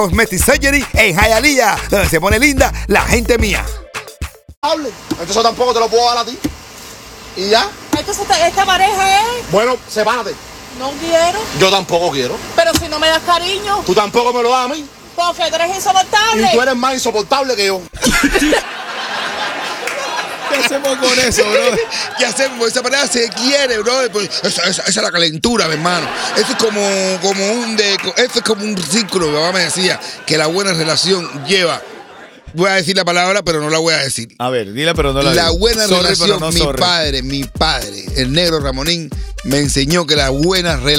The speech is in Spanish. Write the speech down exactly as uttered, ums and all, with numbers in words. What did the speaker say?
Cosmetic Surgery en Hialeah, donde se pone linda la gente mía. Hable. Entonces tampoco te lo puedo dar a ti. ¿Y ya? Entonces esta, esta pareja es... Bueno, sepárate. No quiero. Yo tampoco quiero. Pero si no me das cariño, Tú tampoco me lo das a mí. porque tú eres insoportable. Y tú eres más insoportable que yo. ¿Qué hacemos con eso, bro? ¿Qué hacemos? Esa pareja se quiere, bro. Pues esa, esa, esa es la calentura, mi hermano. Eso es como, como un de, eso es como un círculo. Mi mamá me decía que la buena relación lleva. Voy a decir la palabra, pero no la voy a decir. A ver, dila, pero no la La digo. buena Sorry, relación, pero no mi sorry. padre, mi padre, el negro Ramonín, me enseñó que la buena relación